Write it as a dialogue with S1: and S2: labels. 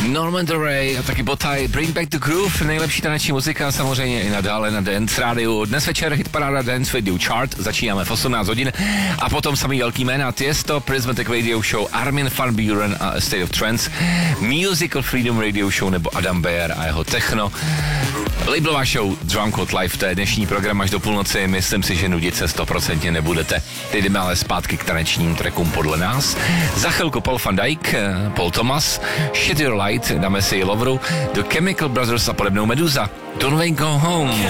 S1: Norman Doray a taky Botai, Bring Back the Groove, nejlepší taneční muzika, samozřejmě i nadále na Dance Radio. Dnes večer hitparáda Dance Radio Chart, začínáme v 18 hodin a potom samý velký jména Tiesto, Prismatic Radio Show, Armin van Buuren a A State of Trance, Musical Freedom Radio Show nebo Adam Beyer a jeho techno. Labelová show Drum Code Live, to je dnešní program až do půlnoci, myslím si, že nudit se 100% nebudete. Teď jdeme ale zpátky k tanečním trackům podle nás. Za chvilku Paul van Dyk, Paul Thomas, Shed Your Light, dáme si Lovru, The Chemical Brothers a podobnou Meduza. Don't Wait Go Home.